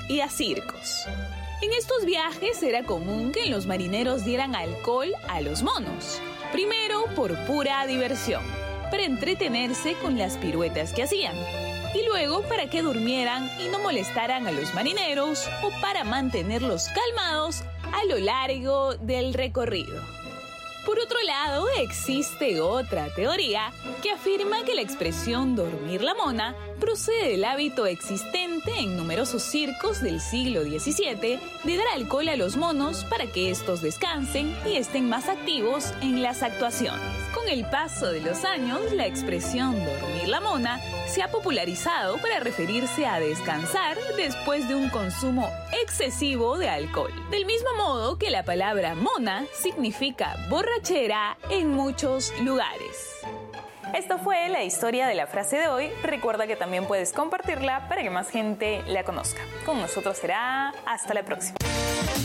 y a circos. En estos viajes era común que los marineros dieran alcohol a los monos, primero por pura diversión, para entretenerse con las piruetas que hacían, y luego para que durmieran y no molestaran a los marineros o para mantenerlos calmados a lo largo del recorrido. Por otro lado, existe otra teoría que afirma que la expresión dormir la mona procede del hábito existente en numerosos circos del siglo XVII de dar alcohol a los monos para que estos descansen y estén más activos en las actuaciones. Con el paso de los años, la expresión dormir la mona se ha popularizado para referirse a descansar después de un consumo excesivo de alcohol. Del mismo modo que la palabra mona significa borrachera en muchos lugares. Esto fue la historia de la frase de hoy. Recuerda que también puedes compartirla para que más gente la conozca. Con nosotros será hasta la próxima.